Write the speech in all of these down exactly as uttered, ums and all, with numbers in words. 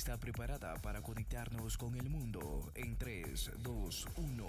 está preparada para conectarnos con el mundo en tres, dos, uno.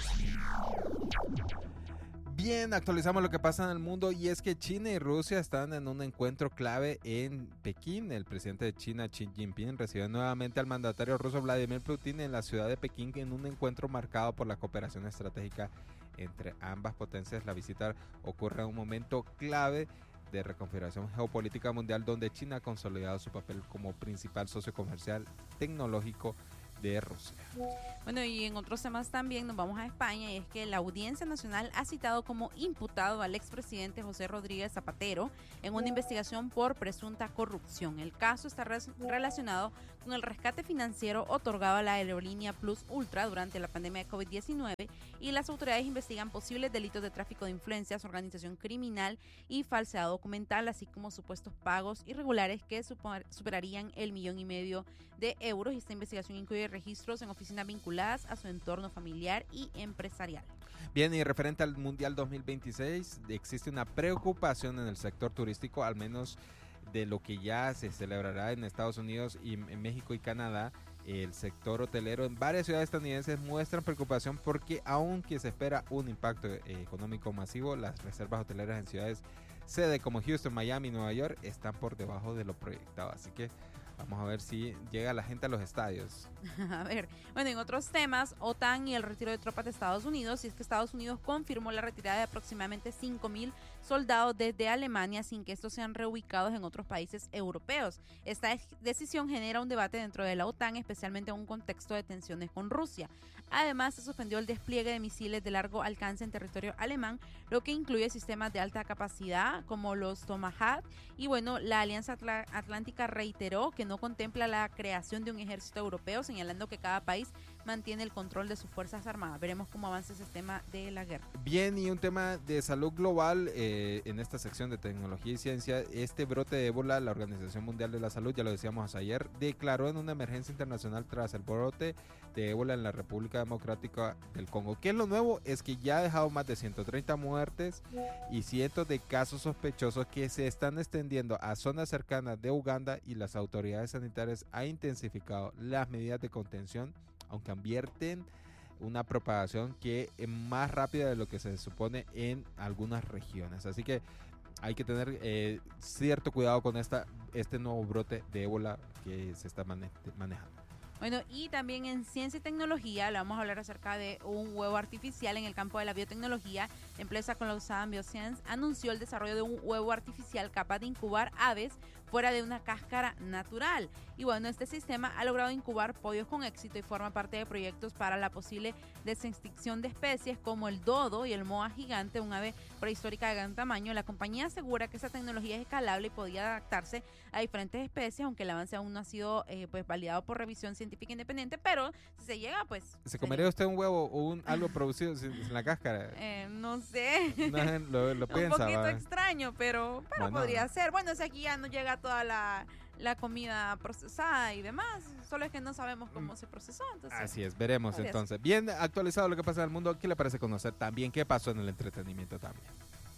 Bien, actualizamos lo que pasa en el mundo y es que China y Rusia están en un encuentro clave en Pekín. El presidente de China, Xi Jinping, recibió nuevamente al mandatario ruso Vladimir Putin en la ciudad de Pekín en un encuentro marcado por la cooperación estratégica entre ambas potencias. La visita ocurre en un momento clave de reconfiguración geopolítica mundial donde China ha consolidado su papel como principal socio comercial tecnológico de Rusia. Bueno, y en otros temas también nos vamos a España, y es que la Audiencia Nacional ha citado como imputado al expresidente José Rodríguez Zapatero en una investigación por presunta corrupción. El caso está re- relacionado con el rescate financiero otorgado a la aerolínea Plus Ultra durante la pandemia de covid diecinueve, y las autoridades investigan posibles delitos de tráfico de influencias, organización criminal y falsedad documental, así como supuestos pagos irregulares que super- superarían el millón y medio de euros. Y esta investigación incluye registros en oficinas vinculadas a su entorno familiar y empresarial. Bien, y referente al Mundial dos mil veintiséis, existe una preocupación en el sector turístico, al menos de lo que ya se celebrará en Estados Unidos y en México y Canadá. El sector hotelero en varias ciudades estadounidenses muestran preocupación porque aunque se espera un impacto eh, económico masivo, las reservas hoteleras en ciudades sede como Houston, Miami y Nueva York están por debajo de lo proyectado. Así que vamos a ver si llega la gente a los estadios. A ver, bueno, en otros temas, OTAN y el retiro de tropas de Estados Unidos, y es que Estados Unidos confirmó la retirada de aproximadamente cinco mil soldados desde Alemania sin que estos sean reubicados en otros países europeos. Esta decisión genera un debate dentro de la OTAN, especialmente en un contexto de tensiones con Rusia. Además, se suspendió el despliegue de misiles de largo alcance en territorio alemán, lo que incluye sistemas de alta capacidad como los Tomahawk. Y bueno, la Alianza Atl- Atlántica reiteró que no contempla la creación de un ejército europeo, señalando que cada país mantiene el control de sus fuerzas armadas. Veremos cómo avanza ese tema de la guerra. Bien, y un tema de salud global eh, en esta sección de tecnología y ciencia. Este brote de ébola, la Organización Mundial de la Salud, ya lo decíamos ayer, declaró en una emergencia internacional tras el brote de ébola en la República Democrática del Congo. ¿Qué es lo nuevo? Es que ya ha dejado más de ciento treinta muertes y cientos de casos sospechosos que se están extendiendo a zonas cercanas de Uganda, y las autoridades sanitarias han intensificado las medidas de contención, aunque advierten una propagación que es más rápida de lo que se supone en algunas regiones. Así que hay que tener eh, cierto cuidado con esta, este nuevo brote de ébola que se está mane- manejando. Bueno, y también en ciencia y tecnología le vamos a hablar acerca de un huevo artificial en el campo de la biotecnología. La empresa Colossal Bioscience anunció el desarrollo de un huevo artificial capaz de incubar aves fuera de una cáscara natural. Y bueno, este sistema ha logrado incubar pollos con éxito y forma parte de proyectos para la posible desextinción de especies como el dodo y el moa gigante, un ave prehistórica de gran tamaño. La compañía asegura que esa tecnología es escalable y podía adaptarse a diferentes especies, aunque el avance aún no ha sido eh, pues validado por revisión científica independiente, pero si se llega, pues... ¿Se comería usted un huevo o un algo producido sin, sin la cáscara? Eh, no sé. No, lo, lo un piensa, poquito ¿va? extraño, pero, pero Bueno, podría ser. Bueno, si aquí ya no llega toda la, la comida procesada y demás, solo es que no sabemos cómo se procesó. Entonces, así es, veremos podría entonces. Ser. Bien actualizado lo que pasa en el mundo. ¿Qué le parece conocer también qué pasó en el entretenimiento también?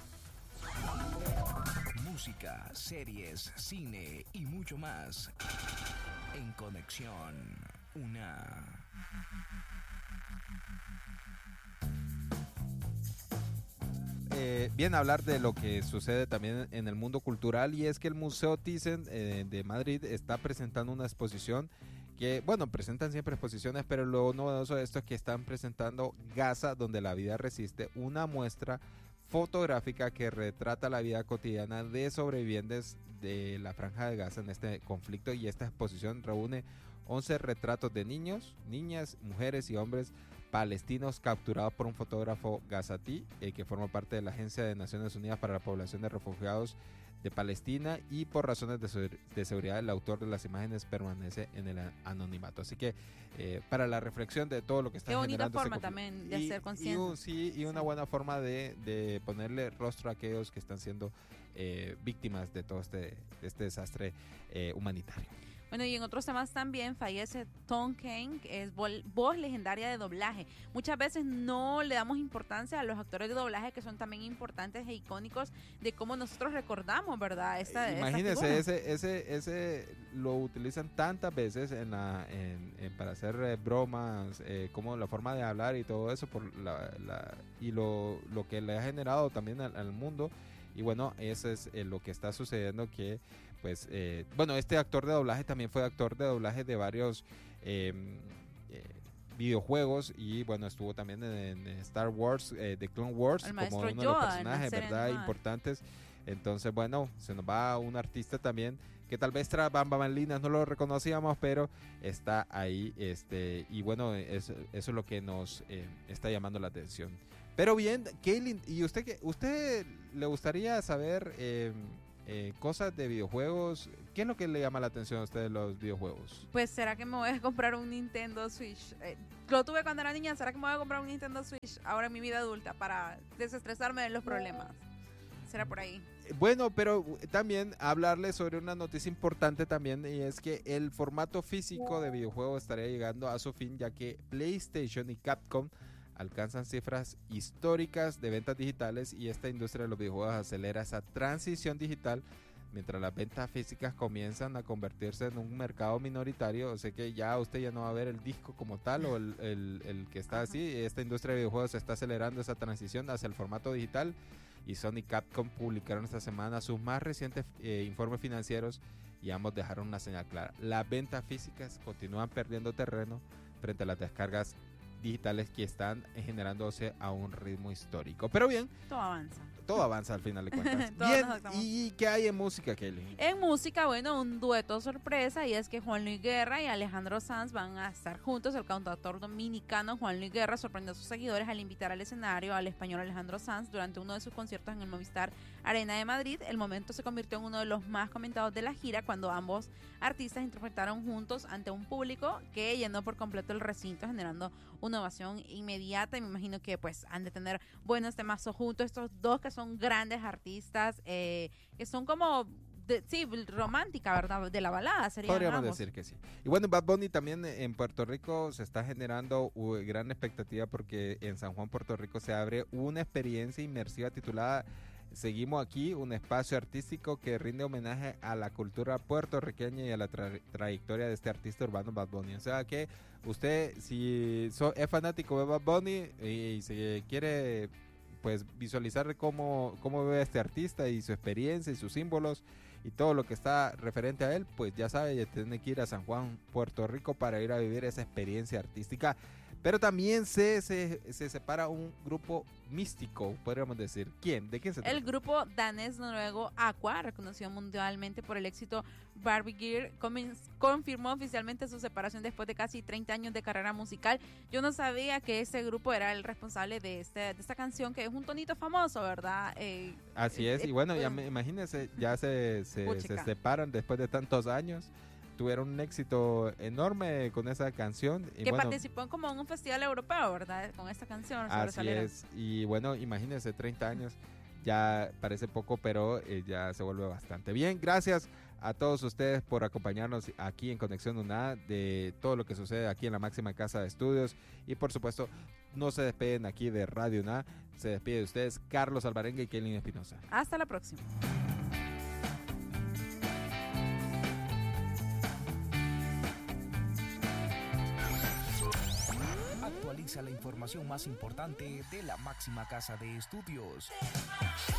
Música, series, cine y mucho más. En Conexión Una. Eh, bien, hablar de lo que sucede también en el mundo cultural, y es que el Museo Thyssen eh, de Madrid está presentando una exposición que, bueno, presentan siempre exposiciones, pero lo novedoso de esto es que están presentando Gaza, donde la vida resiste, una muestra fotográfica que retrata la vida cotidiana de sobrevivientes de la Franja de Gaza en este conflicto, y esta exposición reúne once retratos de niños, niñas, mujeres y hombres palestinos capturados por un fotógrafo gazatí eh, que forma parte de la Agencia de Naciones Unidas para la Población de Refugiados de Palestina, y por razones de, su, de seguridad el autor de las imágenes permanece en el anonimato. Así que eh, para la reflexión de todo lo que está generando. Qué bonita forma también de y, hacer conciencia. Sí, y una sí. buena forma de, de ponerle rostro a aquellos que están siendo eh, víctimas de todo este, este desastre eh, humanitario. Bueno, y en otros temas también fallece Tom Kane, que es vol- voz legendaria de doblaje. Muchas veces no le damos importancia a los actores de doblaje que son también importantes e icónicos de cómo nosotros recordamos, ¿verdad? Esta, Imagínense, ese, ese, ese lo utilizan tantas veces en la, en, en, para hacer eh, bromas, eh, como la forma de hablar y todo eso, por la, la, y lo, lo que le ha generado también al, al mundo. Y bueno, eso es eh, lo que está sucediendo, que pues, eh, bueno, este actor de doblaje también fue actor de doblaje de varios eh, eh, videojuegos, y bueno, estuvo también en, en Star Wars, eh, The Clone Wars, como uno de los personajes, ¿verdad?, importantes. Entonces, bueno, se nos va un artista también que tal vez tras bambalinas no lo reconocíamos, pero está ahí, este, y bueno, es, eso es lo que nos eh, está llamando la atención. Pero bien, Kaylin, ¿y usted qué? ¿Usted le gustaría saber eh, eh, cosas de videojuegos? ¿Qué es lo que le llama la atención a usted de los videojuegos? Pues, ¿será que me voy a comprar un Nintendo Switch? Eh, lo tuve cuando era niña, ¿será que me voy a comprar un Nintendo Switch ahora en mi vida adulta para desestresarme de los problemas? ¿Será por ahí? Bueno, pero también hablarle sobre una noticia importante también, y es que el formato físico de videojuegos estaría llegando a su fin, ya que PlayStation y Capcom alcanzan cifras históricas de ventas digitales, y esta industria de los videojuegos acelera esa transición digital mientras las ventas físicas comienzan a convertirse en un mercado minoritario. O sea que ya usted ya no va a ver el disco como tal, o el, el, el que está así. Esta industria de videojuegos está acelerando esa transición hacia el formato digital, y Sony y Capcom publicaron esta semana sus más recientes eh, informes financieros, y ambos dejaron una señal clara: las ventas físicas continúan perdiendo terreno frente a las descargas digitales, que están generándose a un ritmo histórico. Pero bien, todo avanza. Todo avanza al final de cuentas. Bien, ¿y qué hay en música, Kelly? En música, bueno, un dueto sorpresa, y es que Juan Luis Guerra y Alejandro Sanz van a estar juntos. El cantautor dominicano Juan Luis Guerra sorprendió a sus seguidores al invitar al escenario al español Alejandro Sanz durante uno de sus conciertos en el Movistar Arena de Madrid. El momento se convirtió en uno de los más comentados de la gira, cuando ambos artistas interpretaron juntos ante un público que llenó por completo el recinto, generando una ovación inmediata. Y me imagino que pues han de tener buenos temazos juntos estos dos, que son grandes artistas, eh, que son como de, sí, romántica, ¿verdad? De la balada serían Podríamos ambos. decir que sí. Y bueno, Bad Bunny también en Puerto Rico se está generando uh, gran expectativa, porque en San Juan, Puerto Rico, se abre una experiencia inmersiva titulada Seguimos Aquí, un espacio artístico que rinde homenaje a la cultura puertorriqueña y a la tra- trayectoria de este artista urbano Bad Bunny. O sea que usted, si so, es fanático de Bad Bunny y, y se quiere pues visualizar cómo, cómo ve a este artista y su experiencia y sus símbolos y todo lo que está referente a él, pues ya sabe, ya tiene que ir a San Juan, Puerto Rico, para ir a vivir esa experiencia artística. Pero también se, se, se separa un grupo místico, podríamos decir. ¿Quién? ¿De quién se trata? El grupo danés-noruego Aqua, reconocido mundialmente por el éxito Barbie Girl, confirmó oficialmente su separación después de casi treinta años de carrera musical. Yo no sabía que ese grupo era el responsable de, este, de esta canción, que es un tonito famoso, ¿verdad? Eh, Así es, eh, y bueno, eh, ya me, imagínense, ya se, se, se separan después de tantos años. Tuvieron un éxito enorme con esa canción. Y que bueno, participó como en un festival europeo, ¿verdad? Con esta canción. Así es. Y bueno, imagínense, treinta años. Ya parece poco, pero eh, ya se vuelve bastante. Bien, gracias a todos ustedes por acompañarnos aquí en Conexión UNA, de todo lo que sucede aquí en la máxima casa de estudios. Y por supuesto, no se despeden aquí de Radio UNA. Se despide de ustedes Carlos Alvarenga y Kelly Espinosa. Hasta la próxima. Actualiza la información más importante de la máxima casa de estudios.